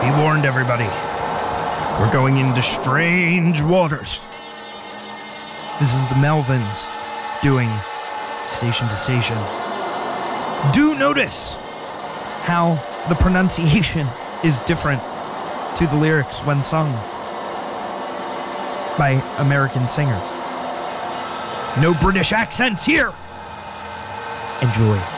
He warned everybody. We're going into strange waters. This is the Melvins doing Station to Station. Do notice how the pronunciation is different to the lyrics when sung by American singers. No British accents here. Enjoy.